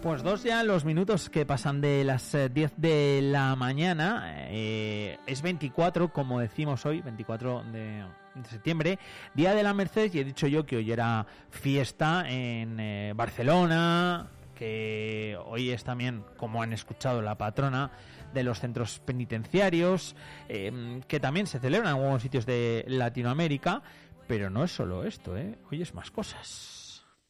Pues 2 ya los minutos que pasan de las 10 de la mañana. Es 24, como decimos hoy, 24 de septiembre, Día de la Merced, y he dicho yo que hoy era fiesta en Barcelona, que hoy es también, como han escuchado, la patrona de los centros penitenciarios, que también se celebran en algunos sitios de Latinoamérica, pero no es solo esto, hoy es más cosas.